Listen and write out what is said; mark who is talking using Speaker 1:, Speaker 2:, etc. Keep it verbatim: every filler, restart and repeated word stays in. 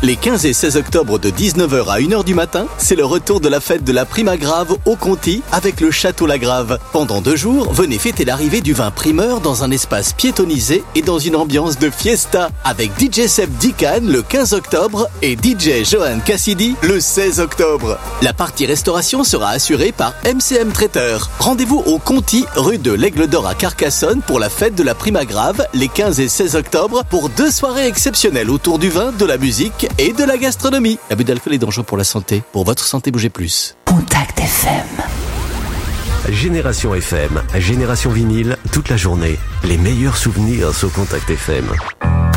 Speaker 1: Les quinze et seize octobre de dix-neuf heures à une heure du matin, c'est le retour de la fête de la Primagrave au Conti avec le Château Lagrave. Pendant deux jours, venez fêter l'arrivée du vin primeur dans un espace piétonnisé et dans une ambiance de fiesta avec D J Seb Dican le quinze octobre et D J Johan Cassidy le seize octobre. La partie restauration sera assurée par M C M Traiteur. Rendez-vous au Conti, rue de l'Aigle d'Or à Carcassonne pour la fête de la Primagrave les quinze et seize octobre pour deux soirées exceptionnelles autour du vin, de la musique et de la gastronomie. L'abus d'alcool est dangereux pour la santé. Pour votre santé, bougez plus.
Speaker 2: Contact F M.
Speaker 3: Génération F M, Génération Vinyle, toute la journée. Les meilleurs souvenirs sur Contact F M.